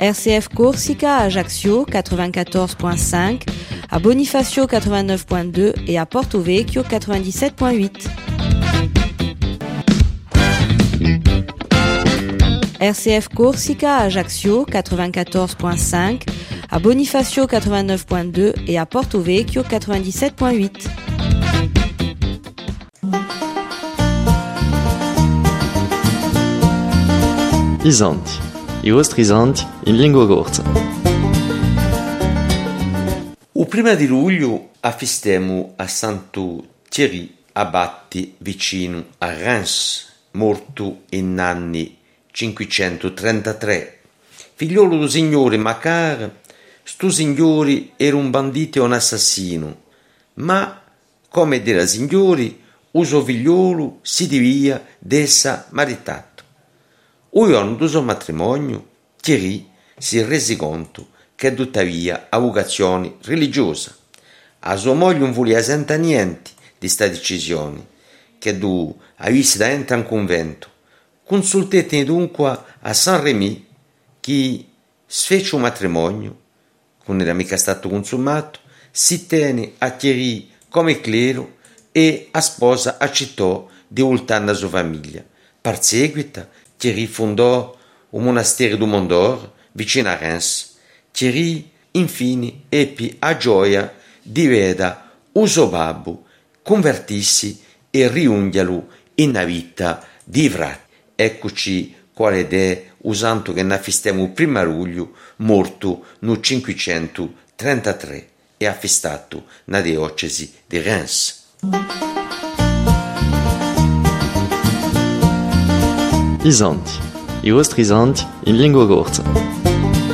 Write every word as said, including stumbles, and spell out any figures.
R C F Corsica à Ajaccio quatre-vingt-quatorze virgule cinq, à Bonifacio quatre-vingt-neuf virgule deux et à Porto Vecchio quatre-vingt-dix-sept virgule huit. R C F Corsica à Ajaccio quatre-vingt-quatorze virgule cinq, à Bonifacio quatre-vingt-neuf virgule deux et à Porto Vecchio quatre-vingt-dix-sept virgule huit. Isanti, i vostri isanti in lingua corsa. Il primo di luglio affistemo a Santo Thierry Abatti vicino a Reims, morto in anni cinquecentotrentatré. Figliolo del signore Macar, sto signore era un bandito e un assassino, ma, come della signori, uso figliolo si divia d'essa maritato. Un giorno del suo matrimonio, Thierry si rese conto che tuttavia ha vocazione religiosa. A sua moglie non voleva sentire niente di questa decisione, che du avesse da entrare in convento. Consultete dunque a Saint-Rémy, che sfece un matrimonio, non era mica stato consumato, si tenne a Thierry come clero e a sposa accettò di voltare la sua famiglia. Per seguito, Thierry fondò un monastero du Mondor vicino a Reims. Thierry, infine, ebbe a gioia di vedere il suo babbo convertirsi e riundialo in una vita di frate. Eccoci quale è il santo che ne affistiamo il primo luglio, morto nel cinquecentotrentatré e affistato nella diocesi di Reims. Isanti, i vostri isanti in lingua corsa.